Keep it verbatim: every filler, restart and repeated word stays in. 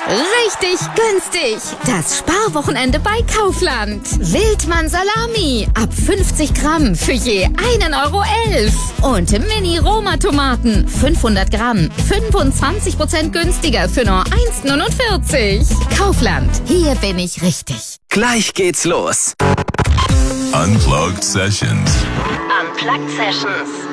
Richtig günstig. Das Sparwochenende bei Kaufland. Wildmann Salami ab fünfzig Gramm für je einen Euro elf. Und Mini-Roma-Tomaten fünfhundert Gramm, fünfundzwanzig Prozent günstiger für nur eins neunundvierzig. Kaufland, hier bin ich richtig. Gleich geht's los. Unplugged Sessions. Unplugged Sessions.